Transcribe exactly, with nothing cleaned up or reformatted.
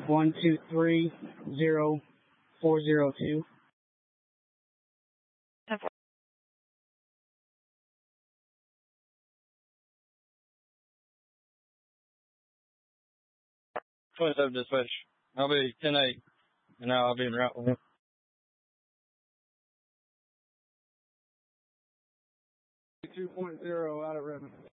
one two three zero four zero two. twenty-seven dispatch. I'll be ten eight, and now I'll be in route with him. two point zero out of Redmond.